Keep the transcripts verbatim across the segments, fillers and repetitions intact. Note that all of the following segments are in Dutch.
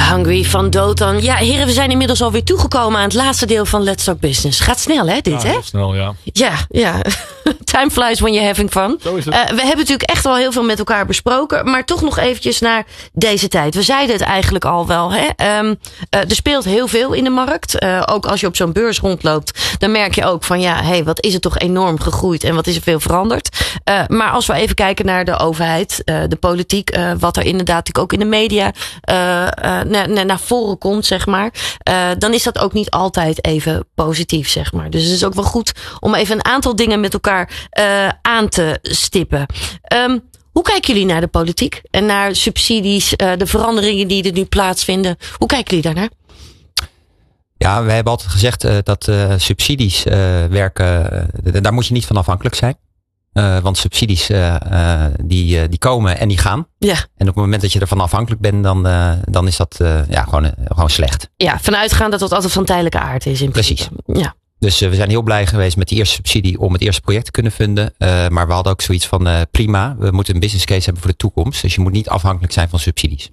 Hungry van Dotan. Ja, heren, we zijn inmiddels alweer toegekomen aan het laatste deel van Let's Talk Business. Gaat snel, hè, dit, ja, hè? Heel snel, ja. Ja, ja. Time flies when you're having fun. Zo is het. Uh, we hebben natuurlijk echt wel heel veel met elkaar besproken. Maar toch nog eventjes naar deze tijd. We zeiden het eigenlijk al wel, hè. Um, uh, er speelt heel veel in de markt. Uh, ook als je op zo'n beurs rondloopt, dan merk je ook van, ja, hé, hey, wat is het toch enorm gegroeid en wat is er veel veranderd. Uh, maar als we even kijken naar de overheid, uh, de politiek, uh, wat er inderdaad ook in de media uh, uh, naar, naar voren komt, zeg maar. Uh, dan is dat ook niet altijd even positief, zeg maar. Dus het is ook wel goed om even een aantal dingen met elkaar uh, aan te stippen. Um, hoe kijken jullie naar de politiek en naar subsidies, uh, de veranderingen die er nu plaatsvinden? Hoe kijken jullie daarnaar? Ja, we hebben altijd gezegd uh, dat uh, subsidies uh, werken, uh, daar moet je niet van afhankelijk zijn. Uh, want subsidies uh, uh, die, uh, die komen en die gaan. Ja. En op het moment dat je ervan afhankelijk bent, dan, uh, dan is dat uh, ja, gewoon, uh, gewoon slecht. Ja, vanuitgaan dat dat altijd van tijdelijke aard is. In Precies. Ja. Dus uh, we zijn heel blij geweest met die eerste subsidie om het eerste project te kunnen funden. Uh, maar we hadden ook zoiets van uh, prima, we moeten een business case hebben voor de toekomst. Dus je moet niet afhankelijk zijn van subsidies.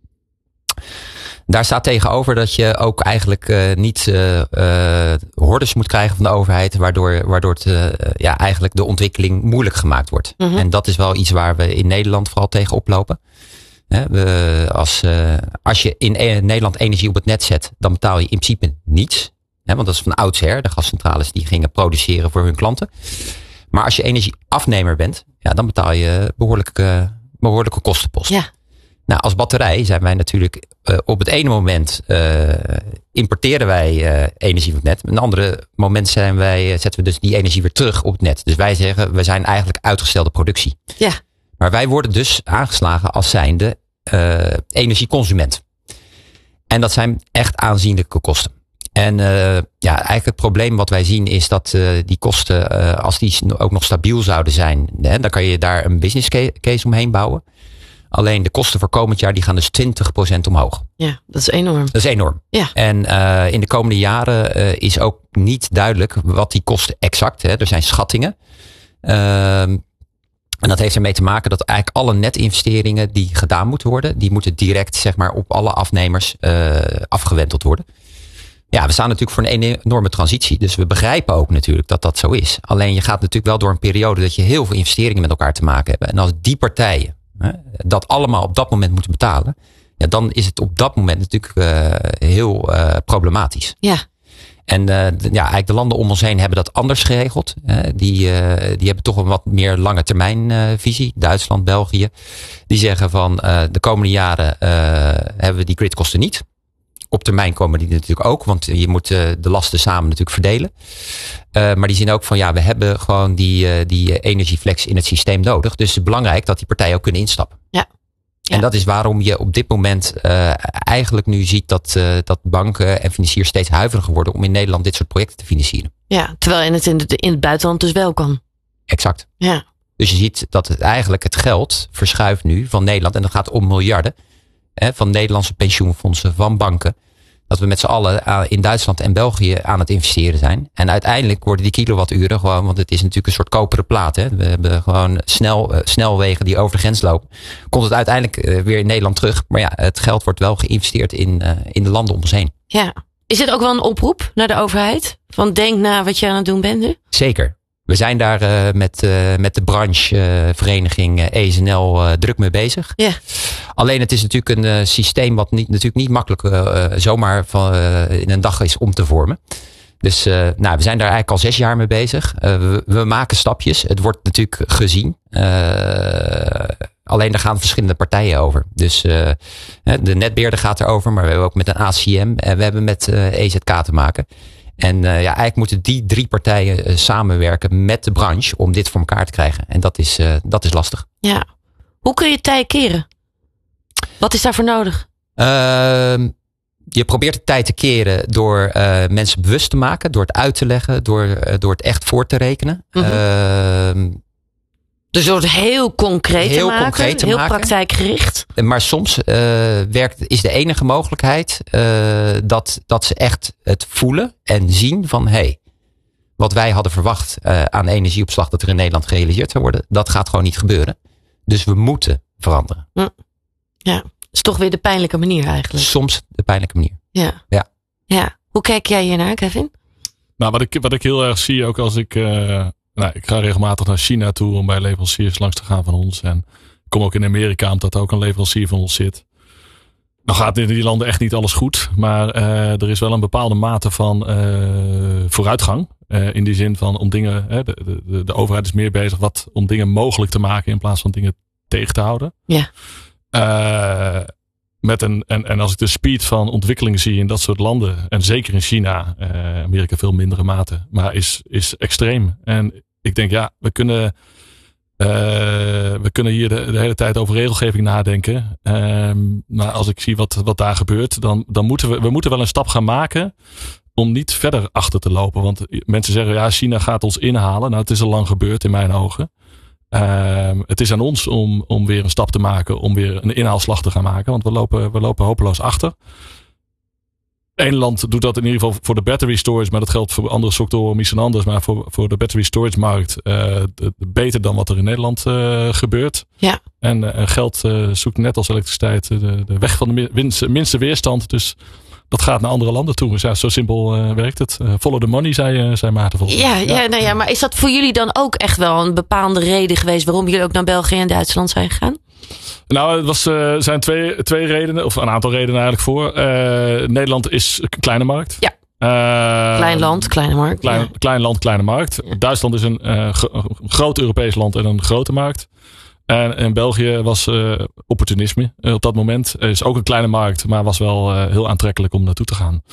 Daar staat tegenover dat je ook eigenlijk uh, niet uh, uh, hordes moet krijgen van de overheid, waardoor, waardoor het uh, ja, eigenlijk de ontwikkeling moeilijk gemaakt wordt. Mm-hmm. En dat is wel iets waar we in Nederland vooral tegen oplopen. He, we, als, uh, als je in e- Nederland energie op het net zet, dan betaal je in principe niets. He, want dat is van oudsher. De gascentrales die gingen produceren voor hun klanten. Maar als je energieafnemer bent, ja, dan betaal je behoorlijke, behoorlijke kostenpost. Ja. Nou, als batterij zijn wij natuurlijk uh, op het ene moment uh, importeren wij uh, energie van het net. Op een andere moment zijn wij, zetten we dus die energie weer terug op het net. Dus wij zeggen, we zijn eigenlijk uitgestelde productie. Ja. Maar wij worden dus aangeslagen als zijnde uh, energieconsument. En dat zijn echt aanzienlijke kosten. En uh, ja, eigenlijk het probleem wat wij zien is dat uh, die kosten, uh, als die ook nog stabiel zouden zijn, hè, dan kan je daar een business case omheen bouwen. Alleen de kosten voor komend jaar die gaan dus twintig procent omhoog. Ja, dat is enorm. Dat is enorm. Ja. En uh, in de komende jaren uh, is ook niet duidelijk wat die kosten exact. Hè. Er zijn schattingen. Uh, en dat heeft ermee te maken dat eigenlijk alle netinvesteringen die gedaan moeten worden, die moeten direct zeg maar op alle afnemers uh, afgewenteld worden. Ja, we staan natuurlijk voor een enorme transitie. Dus we begrijpen ook natuurlijk dat dat zo is. Alleen je gaat natuurlijk wel door een periode dat je heel veel investeringen met elkaar te maken hebt. En als die partijen dat allemaal op dat moment moeten betalen, ja, dan is het op dat moment natuurlijk uh, heel uh, problematisch. Ja. En uh, de, ja, eigenlijk de landen om ons heen hebben dat anders geregeld. Uh, die, uh, die hebben toch een wat meer lange termijn uh, visie. Duitsland, België. Die zeggen van uh, de komende jaren uh, hebben we die gridkosten niet. Op termijn komen die natuurlijk ook, want je moet uh, de lasten samen natuurlijk verdelen. Uh, maar die zien ook van ja, we hebben gewoon die, uh, die energieflex in het systeem nodig. Dus het is belangrijk dat die partijen ook kunnen instappen. Ja. Ja. En dat is waarom je op dit moment uh, eigenlijk nu ziet dat, uh, dat banken en financiers steeds huiveriger worden om in Nederland dit soort projecten te financieren. Ja, terwijl in het, in het, in het buitenland dus wel kan. Exact. Ja. Dus je ziet dat het eigenlijk het geld verschuift nu van Nederland. En dat gaat om miljarden. Hè, van Nederlandse pensioenfondsen, van banken. Dat we met z'n allen in Duitsland en België aan het investeren zijn. En uiteindelijk worden die kilowatturen gewoon, want het is natuurlijk een soort koperen plaat. Hè. We hebben gewoon snel, uh, snelwegen die over de grens lopen. Komt het uiteindelijk uh, weer in Nederland terug. Maar ja, het geld wordt wel geïnvesteerd in, uh, in de landen om ons heen. Ja. Is dit ook wel een oproep naar de overheid? Van denk na wat je aan het doen bent nu? Zeker. We zijn daar uh, met, uh, met de branchevereniging uh, E S N L uh, druk mee bezig. Ja. Alleen het is natuurlijk een uh, systeem wat niet, natuurlijk niet makkelijk uh, zomaar van, uh, in een dag is om te vormen. Dus uh, nou, we zijn daar eigenlijk al zes jaar mee bezig. Uh, we, we maken stapjes. Het wordt natuurlijk gezien. Uh, alleen daar gaan verschillende partijen over. Dus uh, de netbeheerder gaat erover, maar we hebben ook met een A C M en we hebben met uh, E Z K te maken. En uh, ja, eigenlijk moeten die drie partijen uh, samenwerken met de branche om dit voor elkaar te krijgen. En dat is, uh, dat is lastig. Ja. Hoe kun je tij keren? Wat is daarvoor nodig? Uh, je probeert de tijd te keren door uh, mensen bewust te maken. Door het uit te leggen. Door, uh, door het echt voor te rekenen. Mm-hmm. Uh, dus door het heel concreet heel te maken. Concreet te heel maken. praktijkgericht. Maar soms uh, werkt, is de enige mogelijkheid uh, dat, dat ze echt het voelen en zien van hey, wat wij hadden verwacht uh, aan energieopslag dat er in Nederland gerealiseerd zou worden, dat gaat gewoon niet gebeuren. Dus we moeten veranderen. Ja. is toch weer de pijnlijke manier eigenlijk. Soms de pijnlijke manier. Ja. Ja. ja. Hoe kijk jij hiernaar, Kevin? Nou, wat ik, wat ik heel erg zie, ook als ik... Uh, nou, ik ga regelmatig naar China toe om bij leveranciers langs te gaan van ons. En ik kom ook in Amerika, omdat er ook een leverancier van ons zit. Nou gaat in die landen echt niet alles goed. Maar uh, er is wel een bepaalde mate van uh, vooruitgang. Uh, in die zin van om dingen... Hè, de, de, de overheid is meer bezig wat, om dingen mogelijk te maken in plaats van dingen tegen te houden. Ja. Uh, met een, en, en als ik de speed van ontwikkeling zie in dat soort landen. En zeker in China. Uh, Amerika veel mindere mate. Maar is, is extreem. En ik denk ja, we kunnen... Uh, we kunnen hier de, de hele tijd over regelgeving nadenken. Uh, maar als ik zie wat, wat daar gebeurt, dan, dan moeten we, we moeten wel een stap gaan maken om niet verder achter te lopen. Want mensen zeggen, ja, China gaat ons inhalen. Nou, het is al lang gebeurd in mijn ogen. Uh, het is aan ons om, om weer een stap te maken, om weer een inhaalslag te gaan maken. Want we lopen, we lopen hopeloos achter. Eén land doet dat in ieder geval voor de battery storage, maar dat geldt voor andere sectoren misschien anders. Maar voor, voor de battery storage markt uh, beter dan wat er in Nederland uh, gebeurt. Ja. En uh, geld uh, zoekt net als elektriciteit de, de weg van de minste, minste weerstand. Dus dat gaat naar andere landen toe. Dus ja, zo simpel uh, werkt het. Uh, follow the money, zei, uh, zei Maarten volgens ja, mij. Ja, ja, nou ja, maar is dat voor jullie dan ook echt wel een bepaalde reden geweest waarom jullie ook naar België en Duitsland zijn gegaan? Nou, het was, uh, zijn twee, twee redenen, of een aantal redenen eigenlijk voor. Uh, Nederland is een kleine markt. Ja. Uh, klein land, kleine markt. Klein, ja. klein land, kleine markt. Ja. Duitsland is een, uh, gro- een groot Europees land en een grote markt. En in België was uh, opportunisme uh, op dat moment. Is ook een kleine markt, maar was wel uh, heel aantrekkelijk om naartoe te gaan.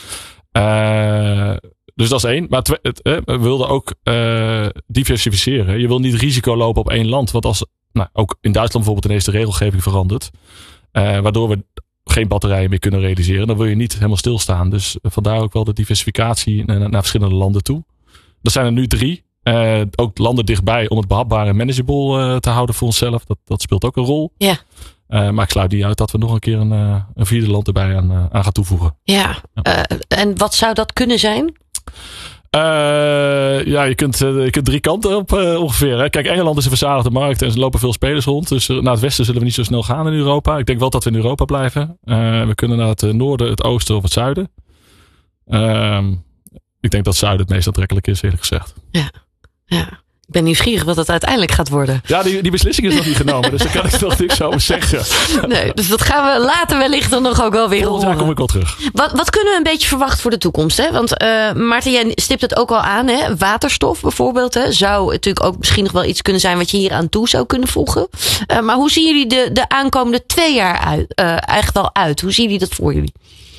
Uh, dus dat is één. Maar twe- het, uh, we wilden ook uh, diversificeren. Je wil niet risico lopen op één land. Want als nou, ook in Duitsland bijvoorbeeld ineens de regelgeving verandert. Uh, waardoor we geen batterijen meer kunnen realiseren. Dan wil je niet helemaal stilstaan. Dus vandaar ook wel de diversificatie naar, naar verschillende landen toe. Dat zijn er nu drie. Uh, ook landen dichtbij om het behapbaar en manageable uh, te houden voor onszelf. Dat, dat speelt ook een rol. Ja. Uh, maar ik sluit niet uit dat we nog een keer een, uh, een vierde land erbij aan, uh, aan gaan toevoegen. Ja. ja. Uh, en wat zou dat kunnen zijn? Uh, ja, je kunt, uh, je kunt drie kanten op uh, ongeveer. Hè. Kijk, Engeland is een verzadigde markt en er lopen veel spelers rond. Dus uh, naar het westen zullen we niet zo snel gaan in Europa. Ik denk wel dat we in Europa blijven. Uh, we kunnen naar het noorden, het oosten of het zuiden. Uh, ik denk dat het zuiden het meest aantrekkelijk is, eerlijk gezegd. Ja, ja. Ik ben nieuwsgierig wat het uiteindelijk gaat worden. Ja, die, die beslissing is nog niet genomen. Dus daar kan ik nog niks over zeggen. Nee, dus dat gaan we later wellicht dan nog ook wel weer horen. Ja, kom ik wel terug. Wat, wat kunnen we een beetje verwachten voor de toekomst? Hè? Want uh, Maarten, jij stipt het ook al aan. Hè? Waterstof bijvoorbeeld. Hè? Zou natuurlijk ook misschien nog wel iets kunnen zijn wat je hier aan toe zou kunnen voegen. Uh, maar hoe zien jullie de, de aankomende twee jaar uit, uh, eigenlijk wel uit? Hoe zien jullie dat voor jullie?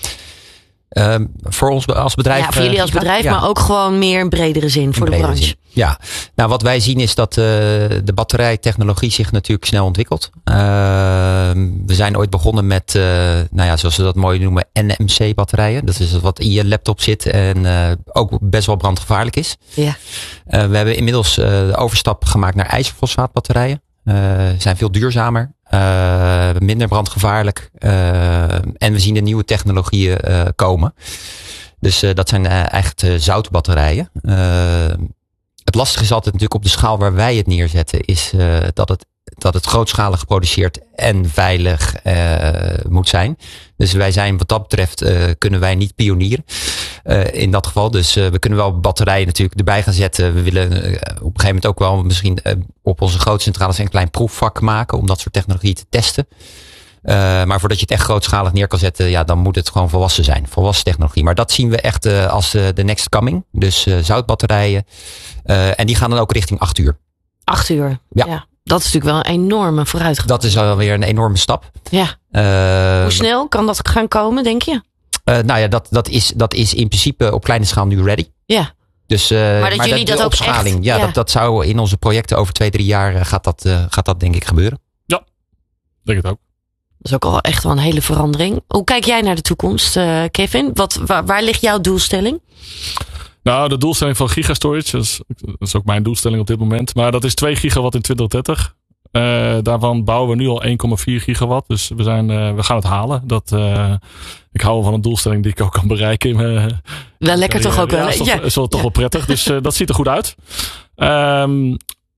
Uh, voor ons als bedrijf. Ja, voor jullie als bedrijf, ja. Maar ook gewoon meer in bredere zin in voor de branche. Zin. Ja, nou wat wij zien is dat uh, de batterijtechnologie zich natuurlijk snel ontwikkelt. Uh, we zijn ooit begonnen met, uh, nou ja, zoals we dat mooi noemen, N M C batterijen. Dat is wat in je laptop zit en uh, ook best wel brandgevaarlijk is. Ja. Uh, we hebben inmiddels uh, de overstap gemaakt naar ijzerfosfaatbatterijen. Uh, zijn veel duurzamer. Uh, minder brandgevaarlijk. Uh, en we zien de nieuwe technologieën uh, komen. Dus uh, dat zijn uh, echt uh, zoutbatterijen. Uh, het lastige is altijd natuurlijk op de schaal waar wij het neerzetten. Is uh, dat het dat het grootschalig geproduceerd en veilig uh, moet zijn. Dus wij zijn wat dat betreft uh, kunnen wij niet pionieren uh, in dat geval. Dus uh, we kunnen wel batterijen natuurlijk erbij gaan zetten. We willen uh, op een gegeven moment ook wel misschien uh, op onze grote centrales een klein proefvak maken om dat soort technologie te testen. Uh, maar voordat je het echt grootschalig neer kan zetten, ja, dan moet het gewoon volwassen zijn. Volwassen technologie. Maar dat zien we echt uh, als de uh, next coming. Dus uh, zoutbatterijen. Uh, en die gaan dan ook richting acht uur. Acht uur, ja. ja. Dat is natuurlijk wel een enorme vooruitgang. Dat is alweer een enorme stap. Ja. Uh, Hoe snel kan dat gaan komen, denk je? Uh, nou ja, dat, dat, is, dat is in principe op kleine schaal nu ready. Ja. Dus, uh, maar dat maar jullie dat, dat ook opschaling, echt... Ja, ja. Dat, dat zou in onze projecten over twee, drie jaar uh, gaat, dat, uh, gaat dat denk ik gebeuren. Ja, denk het ook. Dat is ook al echt wel een hele verandering. Hoe kijk jij naar de toekomst, uh, Kevin? Wat, waar, waar ligt jouw doelstelling? Nou, de doelstelling van Gigastorage, dat is, dat is ook mijn doelstelling op dit moment. Maar dat is twee gigawatt in twintig dertig. Uh, daarvan bouwen we nu al één komma vier gigawatt. Dus we, zijn, uh, we gaan het halen. Dat, uh, ik hou van een doelstelling die ik ook kan bereiken. In mijn, wel lekker uh, toch ook ja, wel. is toch, ja. is wel, toch ja. wel prettig. Dus uh, dat ziet er goed uit. Um,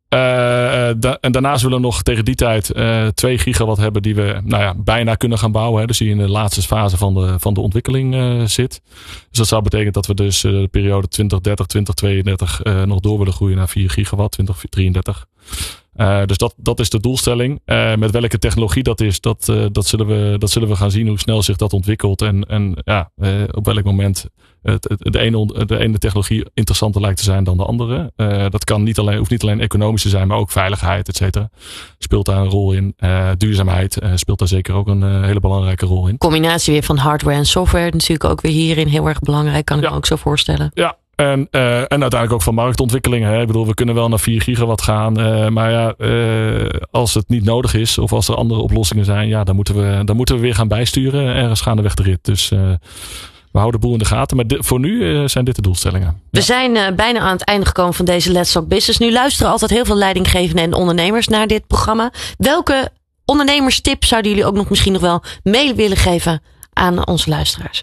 Uh, da- en daarnaast willen we nog tegen die tijd uh, twee gigawatt hebben die we nou ja, bijna kunnen gaan bouwen. Hè. Dus die in de laatste fase van de, van de ontwikkeling uh, zit. Dus dat zou betekenen dat we dus uh, de periode twintig dertig, twintig tweeëndertig uh, nog door willen groeien naar vier gigawatt, twintig drieëndertig. Uh, dus dat, dat is de doelstelling. Uh, met welke technologie dat is, dat, uh, dat, zullen we, dat zullen we gaan zien hoe snel zich dat ontwikkelt. En, en ja, uh, op welk moment het, het, de, ene, de ene technologie interessanter lijkt te zijn dan de andere. Uh, dat kan niet alleen, hoeft niet alleen economisch te zijn, maar ook veiligheid, et cetera. Speelt daar een rol in. Uh, duurzaamheid uh, speelt daar zeker ook een uh, hele belangrijke rol in. Combinatie weer van hardware en software natuurlijk ook weer hierin heel erg belangrijk, kan ik ja. me ook zo voorstellen. Ja. En, uh, en uiteindelijk ook van marktontwikkelingen. Hè. Ik bedoel, we kunnen wel naar vier gigawatt gaan. Uh, maar ja, uh, als het niet nodig is of als er andere oplossingen zijn, ja, dan moeten we, dan moeten we weer gaan bijsturen. Ergens gaandeweg de rit. Dus uh, we houden de boel in de gaten. Maar di- voor nu uh, zijn dit de doelstellingen. We ja. zijn uh, bijna aan het einde gekomen van deze Let's Talk Business. Nu luisteren altijd heel veel leidinggevenden en ondernemers naar dit programma. Welke ondernemerstip zouden jullie ook nog misschien nog wel mee willen geven aan onze luisteraars?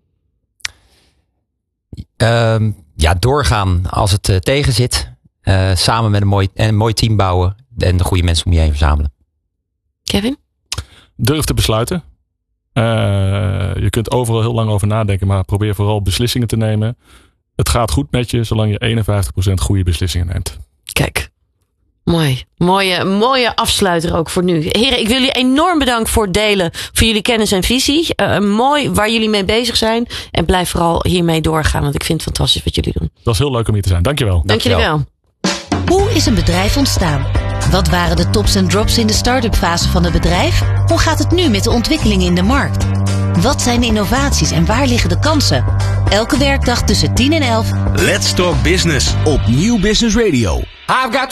Um, ja, doorgaan als het uh, tegen zit. Uh, samen met een mooi, een mooi team bouwen. En de goede mensen om je heen verzamelen. Kevin? Durf te besluiten. Uh, je kunt overal heel lang over nadenken. Maar probeer vooral beslissingen te nemen. Het gaat goed met je zolang je eenenvijftig procent goede beslissingen neemt. Kijk. Mooi. Mooie, mooie afsluiter ook voor nu. Heren, ik wil jullie enorm bedanken voor het delen van jullie kennis en visie. Uh, mooi waar jullie mee bezig zijn. En blijf vooral hiermee doorgaan. Want ik vind het fantastisch wat jullie doen. Dat is heel leuk om hier te zijn. Dankjewel. Dank jullie wel. Hoe is een bedrijf ontstaan? Wat waren de tops en drops in de start-up fase van het bedrijf? Hoe gaat het nu met de ontwikkelingen in de markt? Wat zijn de innovaties en waar liggen de kansen? Elke werkdag tussen tien en elf. Let's Talk Business op Nieuw Business Radio. I've got